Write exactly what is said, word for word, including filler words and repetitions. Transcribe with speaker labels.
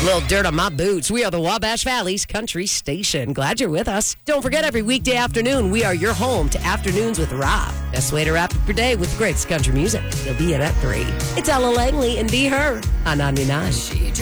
Speaker 1: Little dirt on my boots. We are the Wabash Valley's country station. Glad you're with us. Don't forget, every weekday afternoon, we are your home to Afternoons with Rob. Best way to wrap up your day with the greatest country music. He'll be in at three. It's Ella Langley and Be Her on ninety-nine.